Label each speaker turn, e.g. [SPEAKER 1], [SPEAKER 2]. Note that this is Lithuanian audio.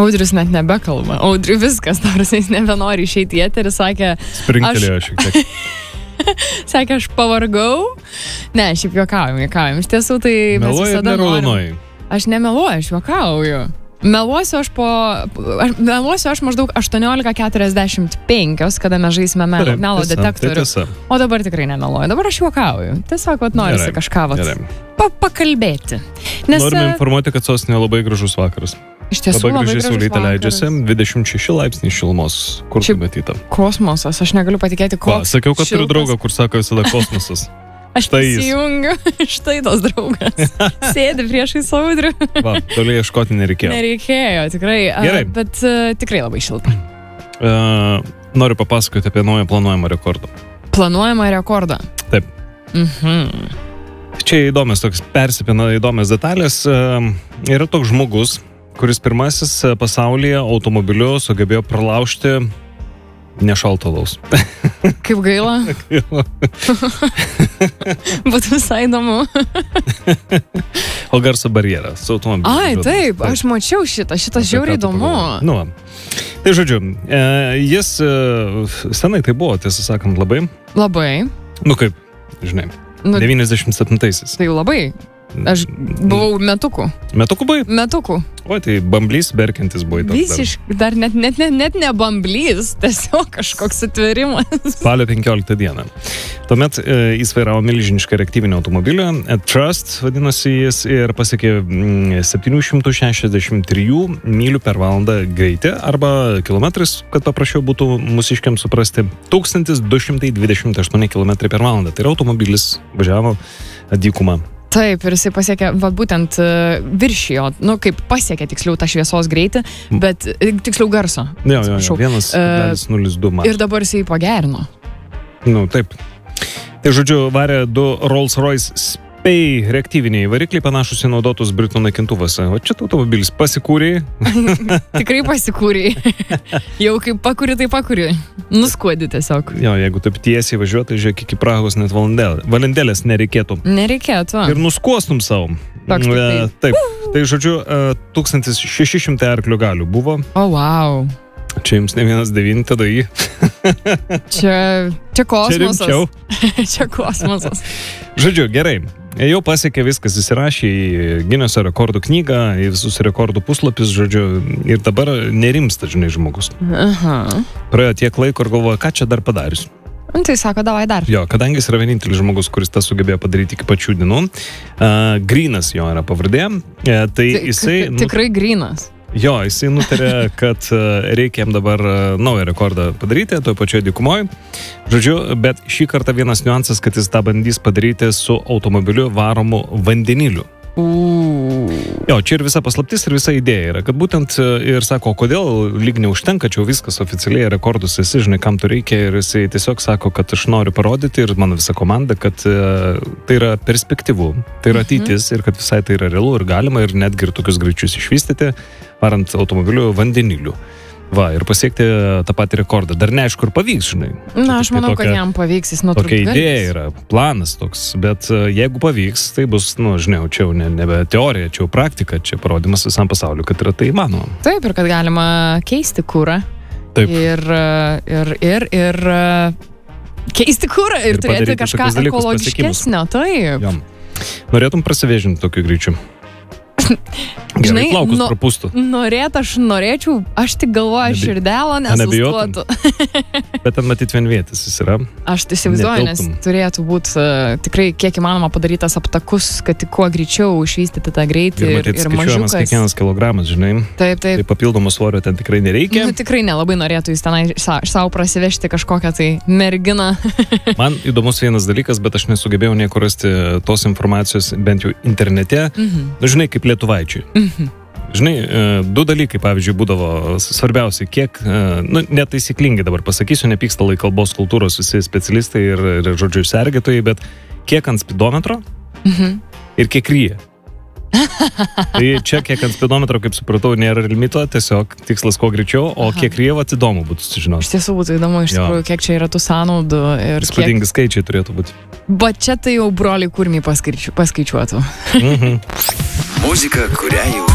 [SPEAKER 1] Audrius net nebekalba. Audriui viskas, tarsi jis nebenori išeiti į eterį, sakė...
[SPEAKER 2] Springtelėjo šiek tiek.
[SPEAKER 1] Sakė, aš pavargau. Ne, šiaip juokaujam. Iš tiesų, tai mes visada norim. Aš nemeluoju, aš juokauju. Meluosiu aš maždaug 18:45, kada mes žaisime melo detektorių. O dabar tikrai nemeluoju. Dabar aš juokauju. Tiesiog norisi kažką pakalbėti.
[SPEAKER 2] Norime informuoti, kad sostinėje labai gražus vakaras.
[SPEAKER 1] Iš tiesų
[SPEAKER 2] labai gražiai saulėtė leidžiasi, 26 laipsniai šilumos. Kur tu matyta?
[SPEAKER 1] Kosmosas, aš negaliu patikėti, koks
[SPEAKER 2] sakiau, kad turiu draugą, kur sako visada kosmosas.
[SPEAKER 1] Aš prisijungiu, štai tos draugas. Sėdi priešai Audrių.
[SPEAKER 2] Va, toliau ieškoti nereikėjo.
[SPEAKER 1] Nereikėjo, tikrai.
[SPEAKER 2] Gerai.
[SPEAKER 1] Bet tikrai labai šilta.
[SPEAKER 2] Noriu papasakoti apie naują planuojamą rekordą.
[SPEAKER 1] Planuojamą rekordą?
[SPEAKER 2] Taip. Čia įdomios toks persipina įdomios detalės. Yra toks žmogus, kuris pirmasis pasaulyje automobiliu sugebėjo pralaužti nešalto alaus.
[SPEAKER 1] Kaip gaila. Būtų visai įdomu.
[SPEAKER 2] O garso barjerą su automobiliu.
[SPEAKER 1] Ai, taip, aš mačiau šitas žiauriai įdomu.
[SPEAKER 2] Nu, tai žodžiu, jis senai tai buvo, tiesą sakant, labai.
[SPEAKER 1] Labai.
[SPEAKER 2] Nu kaip, žinai, 97-aisiais.
[SPEAKER 1] Tai labai. Aš buvau metukų.
[SPEAKER 2] Metukų buvai?
[SPEAKER 1] Metukų.
[SPEAKER 2] O, tai bamblys berkintis buvai.
[SPEAKER 1] Visiškai, dar net ne bamblys, tiesiog kažkoks sutverimas.
[SPEAKER 2] Spalio 15 dieną. Tuomet jis vairavo milžinišką reaktyvinį automobilį, Trust vadinosi jis, ir pasiekė 763 mylių per valandą greitį, arba kilometrais, kad paprasčiau būtų mūsiškiams suprasti, 1228 km per valandą. Tai yra automobilis važiavo dykumą.
[SPEAKER 1] Taip, ir jisai pasiekė, būtent viršijo, kaip pasiekė tiksliau tą šviesos greitį, bet tiksliau garso.
[SPEAKER 2] Jo, 1,02.
[SPEAKER 1] Ir dabar jisai pagerino.
[SPEAKER 2] Nu, taip. Tai žodžiu, varė 2 Rolls-Royce Spey reaktyviniai varikliai panašus į naudotus Britų naikintuvose. O čia automobilis pasikūrė.
[SPEAKER 1] Tikrai pasikūrė. Jau kaip pakūrė, tai pakūrė. Nuskuodi tiesiog.
[SPEAKER 2] Jo, jeigu taip tiesiai važiuotai, žiūrėk, iki Prahos net valandėlės nereikėtų.
[SPEAKER 1] Nereikėtų.
[SPEAKER 2] Ir nuskuostum savo. Taip. Tai žodžiu, 1600 arklių galių buvo.
[SPEAKER 1] O, wow.
[SPEAKER 2] Čia jums ne 1,9 tada į.
[SPEAKER 1] Čia kosmosas.
[SPEAKER 2] Čia rimčiau.
[SPEAKER 1] Čia kosmosas.
[SPEAKER 2] Žodžiu, gerai. Jau pasiekė viskas, įsirašė į Gineso rekordų knygą, į visus rekordų puslapius, žodžiu, ir dabar nerimsta, žinai, žmogus.
[SPEAKER 1] Aha.
[SPEAKER 2] Praėjo tiek laiko ir galvoja, ką čia dar padarius.
[SPEAKER 1] Tai sako, davai dar.
[SPEAKER 2] Jo, kadangi jis yra vienintelis žmogus, kuris tą sugebėjo padaryti iki pačių dienų, Grynas jo yra pavardė, tai jisai...
[SPEAKER 1] Tikrai Grynas.
[SPEAKER 2] Jo, jisai nutarė, kad reikia jam dabar naują rekordą padaryti, toj pačioje dykumoje. Žodžiu, bet šį kartą vienas niuansas, kad jis tą bandys padaryti su automobiliu varomu vandeniliu. Jo, čia ir visa paslaptis ir visa idėja yra, kad būtent ir sako, kodėl lyg neužtenka, čia viskas oficialiai rekordus, esi, žinai, kam tu reikia, ir jisai tiesiog sako, kad aš noriu parodyti ir mano visa komanda, kad tai yra perspektyvu, tai yra ateitis ir kad visai tai yra realu ir galima ir netgi ir tokius greičius išvystyti, varant automobiliu vandeniliu. Va, ir pasiekti tą patį rekordą. Dar neaišku, ir pavyks, žinai.
[SPEAKER 1] Na, aš manau, kad jam pavyks, jis
[SPEAKER 2] tokia idėja yra, planas toks, bet jeigu pavyks, tai bus, žinai, čia jau nebe teorija, čia jau praktika, čia parodymas visam pasauliu, kad yra tai įmanoma.
[SPEAKER 1] Taip, ir kad galima keisti kurą.
[SPEAKER 2] Taip.
[SPEAKER 1] Ir keisti kurą ir turėti kažką ekologiškesnio, taip.
[SPEAKER 2] Jo. Norėtum prasivėžinti tokiu greičiu? Gerai, plaukus prapūstų.
[SPEAKER 1] Norėčiau, aš tik galvoju, širdelą nesustotų.
[SPEAKER 2] Bet ten matyt vienvietis jis yra.
[SPEAKER 1] Aš įsivaizduoju, nes turėtų būti tikrai kiek įmanoma padarytas aptakus, kad kuo greičiau išvystyti tą greitį ir mažiukas. Ir
[SPEAKER 2] skaičiuojamas kiekvienas kilogramas, žinai.
[SPEAKER 1] Taip.
[SPEAKER 2] Tai papildomo svorio ten tikrai nereikia.
[SPEAKER 1] Tikrai nelabai norėtų jis tenai savo prasivežti kažkokią tai merginą.
[SPEAKER 2] Man įdomus vienas dalykas, bet aš nesugebėjau niekur rasti tos informacijos, bent jau internete. Žinai, kaip lietuvaičiui. Žinai, 2 dalykai, pavyzdžiui, būdavo svarbiausi, kiek, netaisyklingai dabar pasakysiu, nepyksta kalbos kultūros visi specialistai ir žodžiu, sergėtojai, bet kiek ant spidometro ir kiek ryja. Tai čia kiek ant spidometro, kaip supratau, nėra limito, tiesiog tikslas kuo greičiau, o kiek ryja, įdomu būtų sužinoti.
[SPEAKER 1] Iš tiesų būtų įdomu, iš tikrųjų, kiek čia yra tų sąnaudų.
[SPEAKER 2] Įspūdingi skaičiai turėtų būti.
[SPEAKER 1] Bet čia tai jau broliai kurmiai paskaičiuotų.
[SPEAKER 3] Muzika, kurią jau